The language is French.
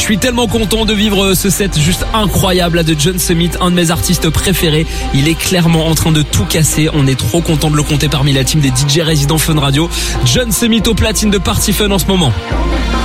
suis tellement content de vivre ce set juste incroyable là de John Summit, un de mes artistes préférés. Il est clairement en train de tout casser. On est trop content de le compter parmi la team des DJ résidents Fun Radio. John Summit au platine de Party Fun en ce moment.